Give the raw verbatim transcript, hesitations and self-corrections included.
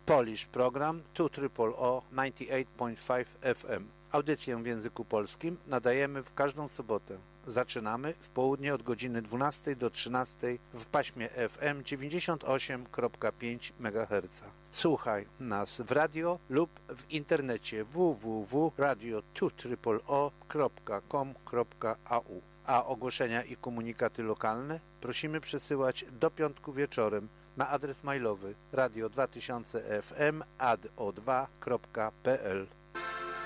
Polish program two triple O ninety-eight point five F M. Audycję w języku polskim nadajemy w każdą sobotę. Zaczynamy w południe od godziny dwunastej do trzynastej w paśmie F M dziewięćdziesiąt osiem przecinek pięć megaherca. Słuchaj nas w radio lub w internecie w w w kropka radio two triple o kropka com kropka a u. A ogłoszenia i komunikaty lokalne prosimy przesyłać do piątku wieczorem na adres mailowy radio dwa tysiące f m at o dwa kropka p l.